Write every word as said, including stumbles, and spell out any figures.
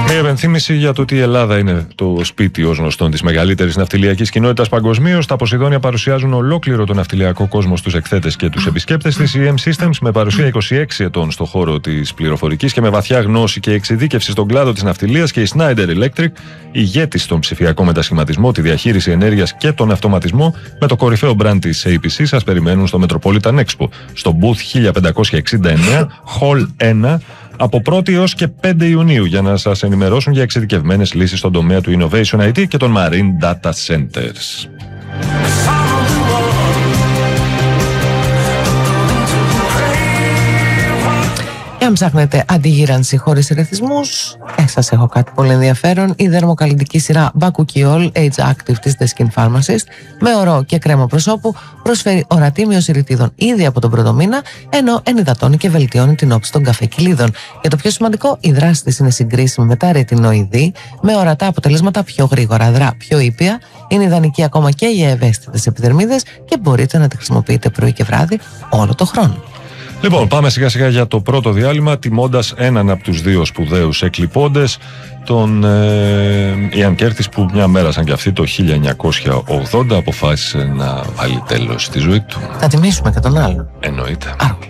Μια επενθύμηση για το ότι η Ελλάδα είναι το σπίτι ως γνωστόν της μεγαλύτερης ναυτιλιακής κοινότητας παγκοσμίως. Τα Ποσειδόνια παρουσιάζουν ολόκληρο τον ναυτιλιακό κόσμο στους εκθέτες και τους επισκέπτες της. Η ι εμ Systems, με παρουσία είκοσι έξι ετών στον χώρο της πληροφορικής και με βαθιά γνώση και εξειδίκευση στον κλάδο της ναυτιλίας, και η Schneider Electric, ηγέτης στον ψηφιακό μετασχηματισμό, τη διαχείριση ενέργειας και τον αυτοματισμό, με το κορυφαίο brand της έι πι σι, σας περιμένουν στο Metropolitan Expo, στο Booth χίλια πεντακόσια εξήντα εννέα, Hall ένα, από πρώτη έως και πέντε Ιουνίου, για να σας ενημερώσουν για εξειδικευμένες λύσεις στον τομέα του Innovation άι τι και των Marine Data Centers. Αν ψάχνετε αντιγύρανση χωρίς ερεθισμούς, ε, σας έχω κάτι πολύ ενδιαφέρον. Η δερμοκαλλυντική σειρά Bakuchiol Age Active της The Skin Pharmacist, με ορό και κρέμα προσώπου, προσφέρει ορατή μείωση ρητίδων ήδη από τον πρώτο μήνα, ενώ ενυδατώνει και βελτιώνει την όψη των καφεκυλίδων. Και το πιο σημαντικό, η δράση της είναι συγκρίσιμη με τα ρετινοειδή, με ορατά αποτελέσματα πιο γρήγορα, δρά πιο ήπια, είναι ιδανική ακόμα και για ευαίσθητες επιδερμίδες και μπορείτε να τη χρησιμοποιείτε πρωί και βράδυ όλο το χρόνο. Λοιπόν, πάμε σιγά σιγά για το πρώτο διάλειμμα, τιμώντας έναν από τους δύο σπουδαίους εκλειπώντες, τον ε, Ιαν Κέρτις, που μια μέρα σαν κι αυτή το χίλια εννιακόσια ογδόντα αποφάσισε να βάλει τέλος στη ζωή του. Θα τιμήσουμε και τον άλλο. Εννοείται. Άρα.